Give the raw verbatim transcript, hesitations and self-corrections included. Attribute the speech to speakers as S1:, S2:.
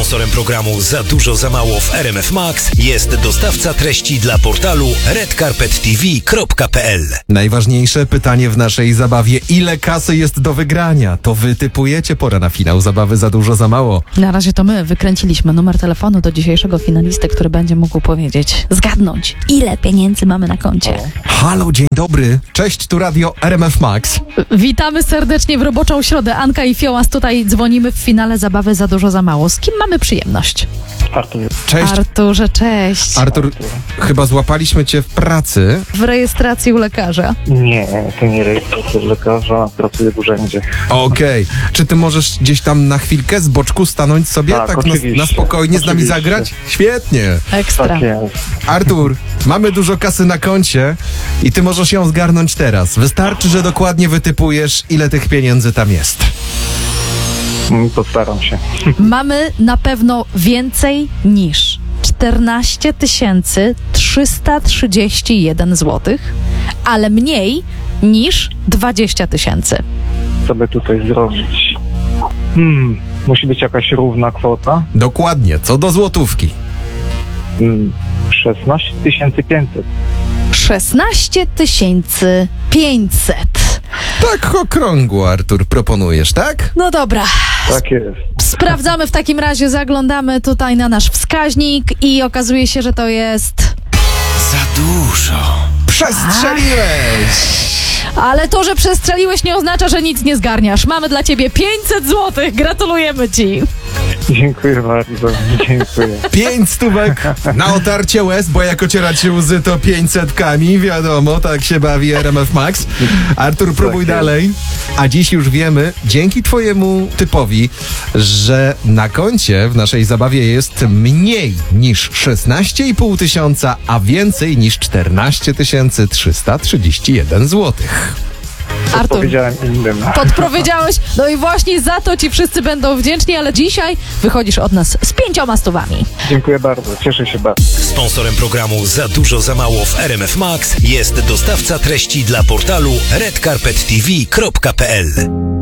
S1: Sponsorem programu Za dużo za mało w R M F Max jest dostawca treści dla portalu red carpet t v kropka p l.
S2: Najważniejsze pytanie w naszej zabawie: ile kasy jest do wygrania? To wy typujecie. Pora na finał zabawy Za dużo za mało.
S3: Na razie to my wykręciliśmy numer telefonu do dzisiejszego finalisty, który będzie mógł powiedzieć, zgadnąć, ile pieniędzy mamy na koncie.
S2: Halo, dzień dobry. Cześć, tu radio R M F Max.
S3: Witamy serdecznie w roboczą środę. Anka i Fiołas tutaj dzwonimy w finale zabawy Za dużo za mało. Z kim mamy przyjemność?
S4: Artur.
S2: Cześć.
S3: Arturze, cześć.
S2: Artur, chyba złapaliśmy cię w pracy.
S3: W rejestracji u lekarza.
S4: Nie, to nie rejestracja lekarza, pracuję w urzędzie.
S2: Okej. Czy ty możesz gdzieś tam na chwilkę z boczku stanąć sobie?
S4: Tak,
S2: na,
S4: oczywiście.
S2: na spokojnie z nami
S4: Oczywiście.
S2: zagrać? Świetnie.
S3: Ekstra.
S4: Tak jest.
S2: Artur, mamy dużo kasy na koncie i ty możesz ją zgarnąć teraz. Wystarczy, że dokładnie wytypujesz, ile tych pieniędzy tam jest.
S4: Mm, Postaram się.
S3: Mamy na pewno więcej niż czternaście tysięcy trzysta trzydzieści jeden złotych, ale mniej niż dwadzieścia tysięcy.
S4: Co by tutaj zrobić? Hmm, musi być jakaś równa kwota.
S2: Dokładnie, co do złotówki.
S4: Hmm, szesnaście tysięcy pięćset.
S3: szesnaście tysięcy pięćset.
S2: Tak okrągło, Artur, proponujesz, tak?
S3: No dobra.
S4: Tak jest.
S3: Sprawdzamy w takim razie, zaglądamy tutaj na nasz wskaźnik i okazuje się, że to jest...
S1: Za dużo.
S2: Przestrzeliłeś!
S3: Ale to, że przestrzeliłeś, nie oznacza, że nic nie zgarniasz. Mamy dla ciebie pięćset złotych. Gratulujemy ci.
S4: Dziękuję bardzo. Dziękuję.
S2: Pięć stówek na otarcie łez, bo jak ocierać się łzy, to pięćsetkami, wiadomo, tak się bawi R M F Max. Artur, próbuj
S4: Tak jest.
S2: dalej. A dziś już wiemy, dzięki twojemu typowi, że na koncie w naszej zabawie jest mniej niż szesnaście i pół tysiąca, a więcej niż czternaście tysięcy trzysta trzydzieści jeden złotych.
S3: Artur,
S4: Powiedziałem innym.
S3: podpowiedziałeś. No i właśnie za to ci wszyscy będą wdzięczni, ale dzisiaj wychodzisz od nas z pięcioma stówami.
S4: Dziękuję bardzo. Cieszę się bardzo.
S1: Sponsorem programu Za dużo za mało w R M F Max jest dostawca treści dla portalu red carpet t v kropka p l.